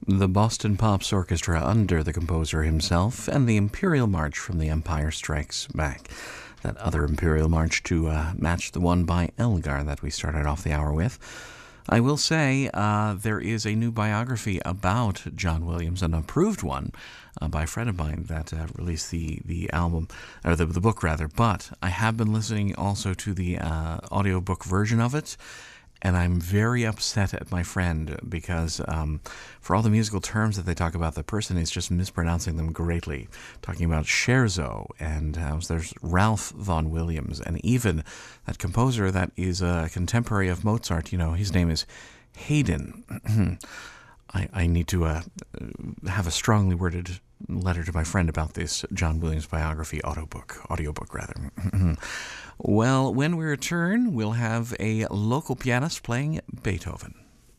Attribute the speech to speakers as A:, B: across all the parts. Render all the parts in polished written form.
A: The Boston Pops Orchestra under the composer himself, and the Imperial March from The Empire Strikes Back. That other Imperial March to match the one by Elgar that we started off the hour with. I will say there is a new biography about John Williams, an approved one by a friend of mine that released the album, or the book rather. But I have been listening also to the audiobook version of it, and I'm very upset at my friend because for all the musical terms that they talk about, the person is just mispronouncing them greatly. Talking about Scherzo, and there's Ralph Vaughan Williams, and even that composer that is a contemporary of Mozart, his name is Haydn. I need to have a strongly worded letter to my friend about this John Williams biography audiobook rather. Well, when we return, we'll have a local pianist playing Beethoven.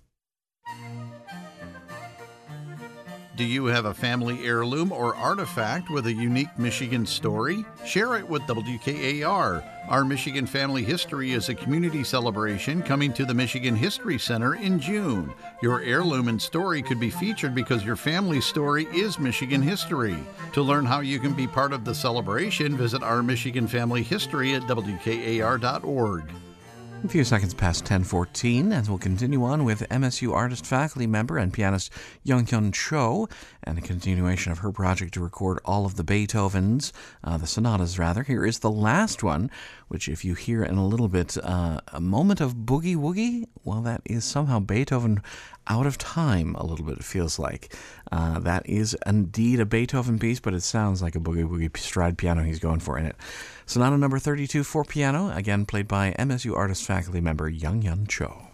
B: Do you have a family heirloom or artifact with a unique Michigan story? Share it with WKAR. Our Michigan Family History is a community celebration coming to the Michigan History Center in June. Your heirloom and story could be featured because your family's story is Michigan history. To learn how you can be part of the celebration, visit our Michigan Family History at WKAR.org.
A: A few seconds past 10:14, and we'll continue on with MSU artist, faculty member, and pianist Young-Hyun Cho, and a continuation of her project to record all of the Beethovens, the sonatas rather. Here is the last one, which if you hear in a little bit, a moment of boogie-woogie, well, that is somehow Beethoven out of time, a little bit, it feels like. That is indeed a Beethoven piece, but it sounds like a boogie-woogie stride piano he's going for in it. Sonata number 32 for piano, again played by MSU artist faculty member Young-Hyun Cho.